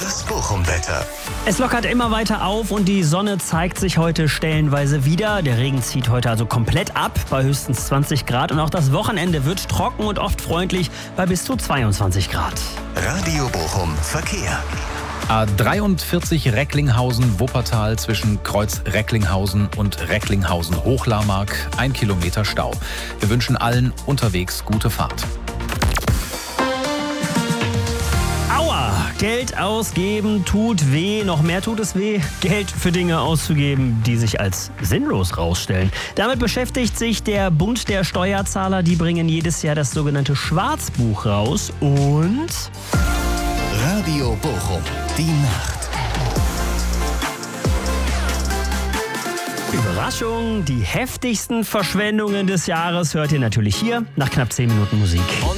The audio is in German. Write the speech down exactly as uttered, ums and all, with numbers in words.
Das Bochum-Wetter. Es lockert immer weiter auf und die Sonne zeigt sich heute stellenweise wieder. Der Regen zieht heute also komplett ab bei höchstens zwanzig Grad. Und auch das Wochenende wird trocken und oft freundlich bei bis zu zweiundzwanzig Grad. Radio Bochum Verkehr. A dreiundvierzig Recklinghausen-Wuppertal zwischen Kreuz Recklinghausen und Recklinghausen-Hochlarmark. Ein Kilometer Stau. Wir wünschen allen unterwegs gute Fahrt. Aua! Geld ausgeben tut weh. Noch mehr tut es weh, Geld für Dinge auszugeben, die sich als sinnlos rausstellen. Damit beschäftigt sich der Bund der Steuerzahler. Die bringen jedes Jahr das sogenannte Schwarzbuch raus. Und Radio Bochum, die Nacht. Überraschung, die heftigsten Verschwendungen des Jahres hört ihr natürlich hier nach knapp zehn Minuten Musik.